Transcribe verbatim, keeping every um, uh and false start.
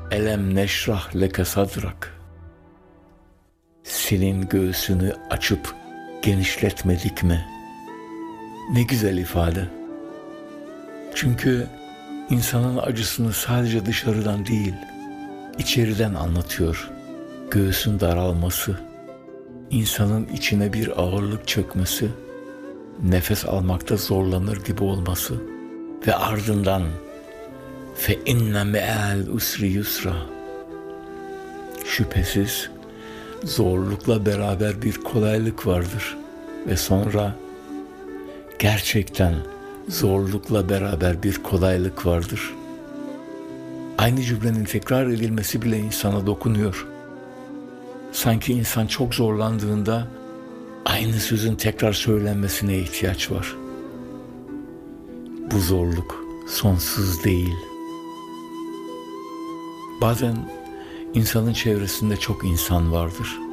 Elem neşrah leke sadrak. Senin göğsünü açıp genişletmedik mi? Ne güzel ifade. Çünkü insanın acısını sadece dışarıdan değil, içeriden anlatıyor. Göğsün daralması, insanın içine bir ağırlık çökmesi, nefes almakta zorlanır gibi olması ve ardından fe inne me'al usri yusra. Şüphesiz zorlukla beraber bir kolaylık vardır ve sonra gerçekten zorlukla beraber bir kolaylık vardır. Aynı cümlenin tekrar edilmesi bile insana dokunuyor. Sanki insan çok zorlandığında aynı sözün tekrar söylenmesine ihtiyaç var. Bu zorluk sonsuz değil. Bazen insanın çevresinde çok insan vardır.